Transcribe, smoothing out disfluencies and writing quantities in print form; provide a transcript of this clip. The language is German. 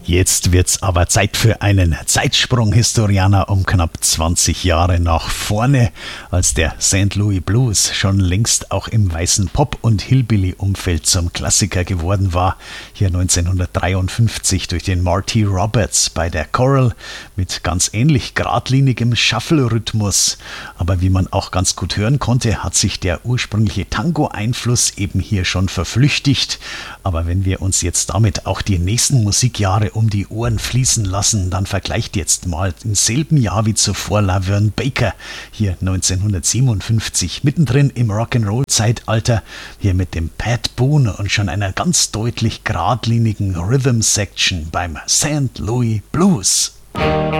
Jetzt wird's aber Zeit für einen Zeitsprung, Historianer, um knapp 20 Jahre nach vorne, als der St. Louis Blues schon längst auch im weißen Pop- und Hillbilly-Umfeld zum Klassiker geworden war. Hier 1953 durch den Marty Roberts bei der Coral mit ganz ähnlich geradlinigem Shuffle-Rhythmus. Aber wie man auch ganz gut hören konnte, hat sich der ursprüngliche Tango-Einfluss eben hier schon verflüchtigt. Aber wenn wir uns jetzt damit auch die nächsten Musikjahre um die Ohren fließen lassen, dann vergleicht jetzt mal im selben Jahr wie zuvor Laverne Baker, hier 1957, mittendrin im Rock'n'Roll-Zeitalter, hier mit dem Pat Boone und schon einer ganz deutlich geradlinigen Rhythm-Section beim St. Louis Blues.